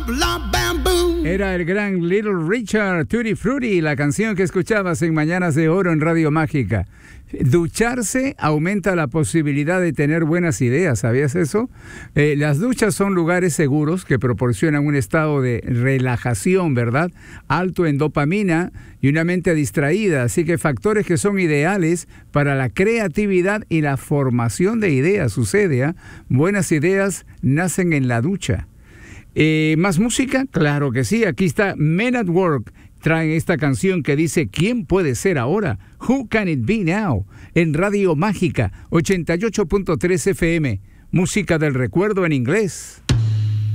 Era el gran Little Richard, Tutti Frutti, la canción que escuchabas en Mañanas de Oro en Radio Mágica. Ducharse aumenta la posibilidad de tener buenas ideas, ¿sabías eso? Las duchas son lugares seguros que proporcionan un estado de relajación, ¿verdad? Alto en dopamina y una mente distraída, así que factores que son ideales para la creatividad y la formación de ideas. Sucede, ¿eh? Buenas ideas nacen en la ducha. ¿Más música? Claro que sí. Aquí está Men at Work. Traen esta canción que dice ¿Quién puede ser ahora? Who can it be now? En Radio Mágica 88.3 FM. Música del recuerdo en inglés.